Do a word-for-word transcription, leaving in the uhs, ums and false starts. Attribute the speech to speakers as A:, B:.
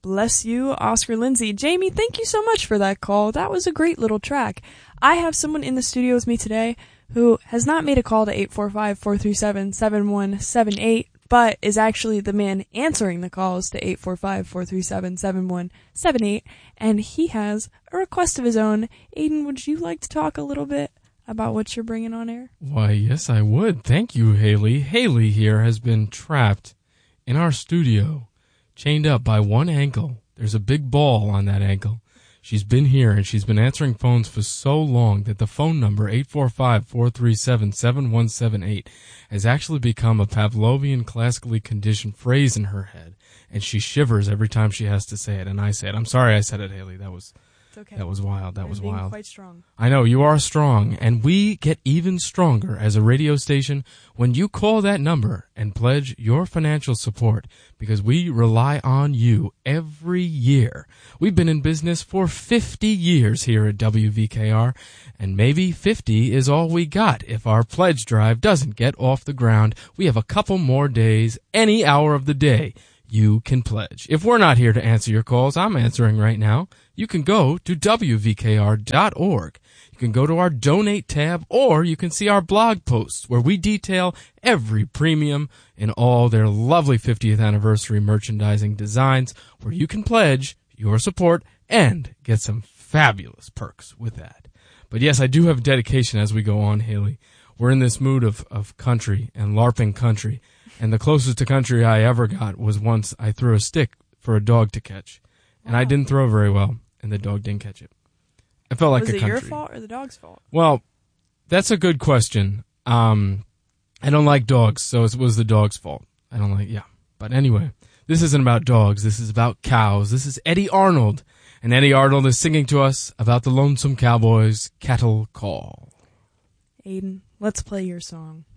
A: Bless you, Oscar Lindsay. Jamie, thank you so much for that call. That was a great little track. I have someone in the studio with me today who has not made a call to eight four five, four three seven, seven one seven eight, but is actually the man answering the calls to eight four five, four three seven, seven one seven eight, and he has a request of his own. Aiden, would you like to talk a little bit about what you're bringing on air?
B: Why, yes, I would. Thank you, Haley. Haley here has been trapped in our studio, chained up by one ankle. There's a big ball on that ankle. She's been here, and she's been answering phones for so long that the phone number, eight four five, four three seven, seven one seven eight, has actually become a Pavlovian classically conditioned phrase in her head, and she shivers every time she has to say it, and I say it. I'm sorry I said it, Haley. That was...
A: It's okay.
B: That was wild. That
A: I'm
B: was
A: being
B: wild.
A: Quite strong.
B: I know, you are strong, and we get even stronger as a radio station when you call that number and pledge your financial support, because we rely on you every year. We've been in business for fifty years here at W V K R, and maybe fifty is all we got if our pledge drive doesn't get off the ground. We have a couple more days, any hour of the day. You can pledge. If we're not here to answer your calls, I'm answering right now. You can go to W V K R dot org. You can go to our donate tab, or you can see our blog posts where we detail every premium in all their lovely fiftieth anniversary merchandising designs, where you can pledge your support and get some fabulous perks with that. But yes, I do have dedication as we go on, Haley. We're in this mood of, of country and LARPing country. And the closest to country I ever got was once I threw a stick for a dog to catch. And wow. I didn't throw very well, and the dog didn't catch it. I felt like
A: was
B: a country.
A: Was it your fault or the dog's fault?
B: Well, that's a good question. Um, I don't like dogs, so it was the dog's fault. I don't like, yeah. But anyway, this isn't about dogs. This is about cows. This is Eddie Arnold. And Eddie Arnold is singing to us about the Lonesome Cowboys' Cattle Call.
A: Aiden, let's play your song.